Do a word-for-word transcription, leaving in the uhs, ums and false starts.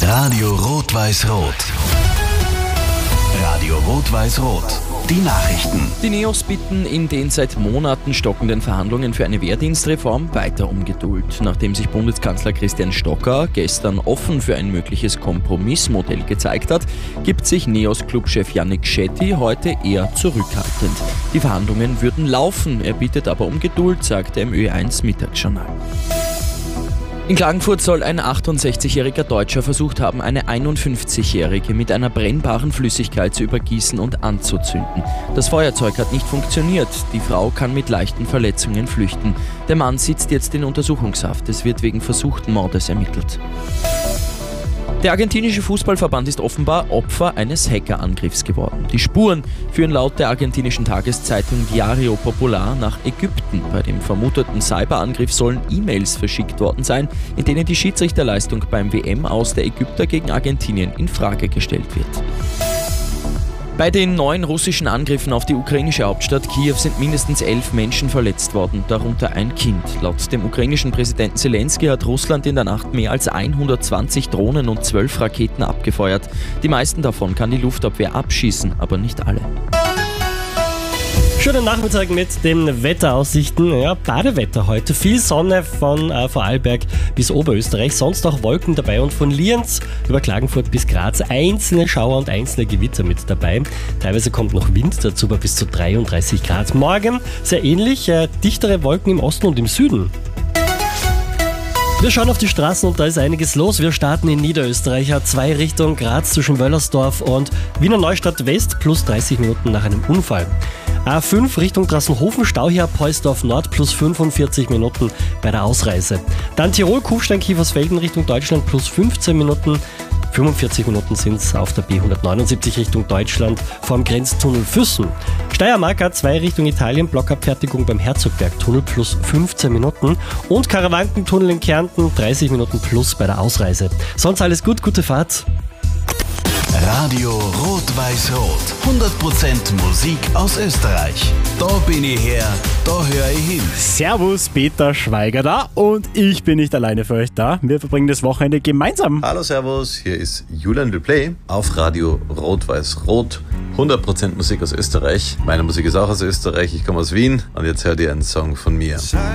Radio Rot-Weiß-Rot. Radio Rot-Weiß-Rot. Die Nachrichten. Die Neos bitten in den seit Monaten stockenden Verhandlungen für eine Wehrdienstreform weiter um Geduld. Nachdem sich Bundeskanzler Christian Stocker gestern offen für ein mögliches Kompromissmodell gezeigt hat, gibt sich Neos-Clubchef Yannick Shetty heute eher zurückhaltend. Die Verhandlungen würden laufen, er bittet aber um Geduld, sagt er im Ö eins Mittagsjournal. In Klagenfurt soll ein achtundsechzigjähriger Deutscher versucht haben, eine einundfünfzigjährige mit einer brennbaren Flüssigkeit zu übergießen und anzuzünden. Das Feuerzeug hat nicht funktioniert. Die Frau kann mit leichten Verletzungen flüchten. Der Mann sitzt jetzt in Untersuchungshaft. Es wird wegen versuchten Mordes ermittelt. Der argentinische Fußballverband ist offenbar Opfer eines Hackerangriffs geworden. Die Spuren führen laut der argentinischen Tageszeitung Diario Popular nach Ägypten. Bei dem vermuteten Cyberangriff sollen E-Mails verschickt worden sein, in denen die Schiedsrichterleistung beim W M-Aus der Ägypter gegen Argentinien in Frage gestellt wird. Bei den neuen russischen Angriffen auf die ukrainische Hauptstadt Kiew sind mindestens elf Menschen verletzt worden, darunter ein Kind. Laut dem ukrainischen Präsidenten Zelensky hat Russland in der Nacht mehr als hundertzwanzig Drohnen und zwölf Raketen abgefeuert. Die meisten davon kann die Luftabwehr abschießen, aber nicht alle. Schönen Nachmittag mit den Wetteraussichten. Ja, Badewetter heute. Viel Sonne von äh, Vorarlberg bis Oberösterreich. Sonst auch Wolken dabei und von Lienz über Klagenfurt bis Graz einzelne Schauer und einzelne Gewitter mit dabei. Teilweise kommt noch Wind dazu bei bis zu dreiunddreißig Grad. Morgen sehr ähnlich, äh, dichtere Wolken im Osten und im Süden. Wir schauen auf die Straßen und da ist einiges los. Wir starten in Niederösterreich, A zwei Richtung Graz zwischen Wöllersdorf und Wiener Neustadt West plus dreißig Minuten nach einem Unfall. A fünf Richtung Drassenhofen, Stau hier ab Heusdorf Nord plus fünfundvierzig Minuten bei der Ausreise. Dann Tirol, Kufstein, Kiefersfelden Richtung Deutschland plus fünfzehn Minuten. fünfundvierzig Minuten sind es auf der B hundertneunundsiebzig Richtung Deutschland vorm Grenztunnel Füssen. Steiermark A zwei Richtung Italien, Blockabfertigung beim Herzogbergtunnel plus fünfzehn Minuten. Und Karawankentunnel in Kärnten dreißig Minuten plus bei der Ausreise. Sonst alles gut, gute Fahrt. Radio Rot-Weiß-Rot. hundert Prozent Musik aus Österreich. Da bin ich her, da höre ich hin. Servus, Peter Schweiger da und ich bin nicht alleine für euch da. Wir verbringen das Wochenende gemeinsam. Hallo, servus, hier ist Julian Duplay auf Radio Rot-Weiß-Rot. hundert Prozent Musik aus Österreich. Meine Musik ist auch aus Österreich, ich komme aus Wien und jetzt hört ihr einen Song von mir.